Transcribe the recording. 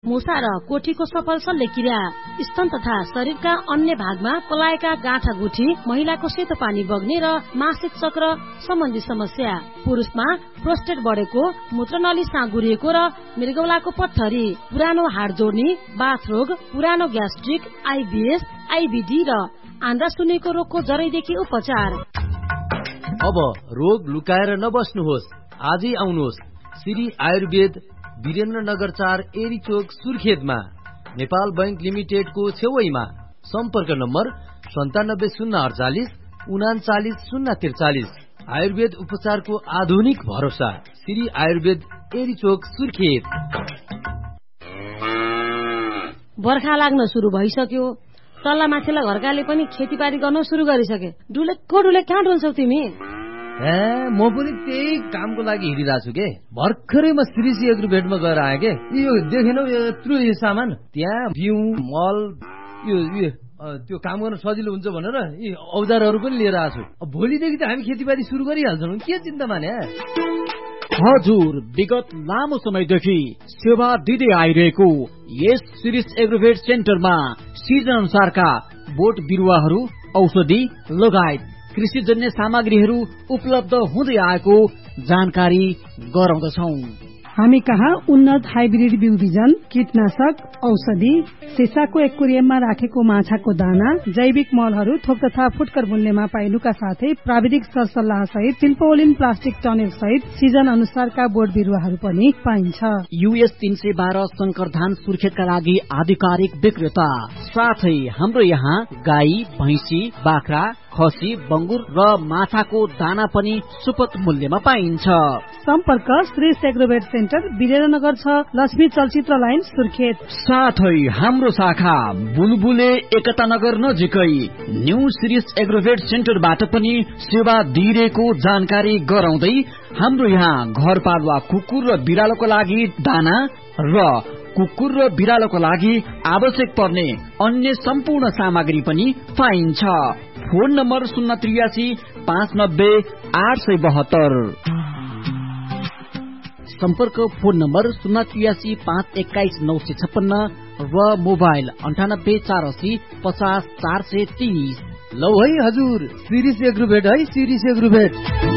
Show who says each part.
Speaker 1: मुसा र कोठीको सफल शल्यक्रिया, स्तन तथा शरीरका अन्य भागमा पलाएका गाँठा गुठी, महिलाको सेतो पानी बग्ने र मासिक चक्र सम्बन्धी समस्या, पुरुषमा प्रोस्टेट बढेको, मूत्रनली साँगुरिएको र मृगौलाको पत्थरी, पुरानो हाड जोड्ने, बाथरोग, पुरानो ग्यास्ट्रिक, आइबिएस, आइबिडी र आन्द्रा सुनेको रोगको जरैदेखि उपचार।
Speaker 2: अब रोग लुकाएर नबस्नुहोस्, आजै आउनुहोस् श्री आयुर्वेद वीरेन्द्रनगर 4 एरीचोक सुर्खेतमा, नेपाल बैंक लिमिटेडको छेउमा। सम्पर्क नम्बर 9708 39 043। आयुर्वेद उपचारको आधुनिक भरोसा श्री आयुर्वेद एरीचोक सुर्खेत।
Speaker 1: बर्खा लाग्न सुरु भइसक्यो, तल्ला माथिल्ला घरकाले पनि खेतीबारी गर्न सुरु गरिसके। डुलेको डुले कहाँ डुल्छौ तिमी?
Speaker 2: म पनि त्यही कामको लागि हिँडिरहेको छु के। भर्खरै म श्रीसी एग्रोभेटमा गएर आएँ के। यो देखेनौ यत्रो यो सामान, त्यहाँ बिउ मल त्यो काम गर्न सजिलो हुन्छ भनेर यी औजारहरू पनि लिएर आएको छु। भोलिदेखि त हामी खेतीबारी सुरु गरिहाल्छौँ, के चिन्ता माने।
Speaker 3: हजुर, विगत लामो समयदेखि सेवा दिँदै आइरहेको यस शिरीष एग्रोभेट सेन्टरमा सिजन अनुसारका बोट बिरुवाहरू, औषधि लगायत कृषिजन्य सामग्रीहरू उपलब्ध हुँदै आएको जानकारी गराउँदछौं।
Speaker 4: हामी कहाँ उन्नत हाइब्रिड बिउ बिजन, कीटनाशक, औषधि, सिसाको एक्वेरियममा राखेको माछाको दाना, जैविक मलहरू थोक तथा फुटकर मूल्यमा पाइनुका साथै प्राविधिक सरसल्लाह सहित सिल्पोलिन प्लास्टिक टनेल सहित सिजन अनुसारका बोट बिरुवाहरू पनि पाइन्छ।
Speaker 3: US 312 शंकर धान सुर्खेतका लागि आधिकारिक विक्रेता, साथै हाम्रो यहाँ गाई, भैंसी, बाख्रा, खसी, बंगुर र माछाको दाना पनि सुपथ मूल्यमा पाइन्छ।
Speaker 4: सम्पर्क श्री एग्रोभेट सेन्टर, वीरेन्द्रनगर 6, लक्ष्मी चलचित्र लाइन, सुर्खेत।
Speaker 3: साथै हाम्रो शाखा बुलबुले एकता नगर नजिकै न्यू शिरीष एग्रोभेट सेन्टरबाट पनि सेवा दिइरहेको जानकारी गराउँदै हाम्रो यहाँ घरपालुवा कुकुर र बिरालोको लागि दाना र कुकुर र बिरालोको लागि आवश्यक पर्ने अन्य सम्पूर्ण सामग्री पनि पाइन्छ। Phone number 083 590 872। सम्पर्क फोन नम्बर 083 521 956 र मोबाइल 98 480 50 430।
Speaker 2: लौ है हजुर, शिरीष एग्रोभेट है, शिरीष एग्रोभेट।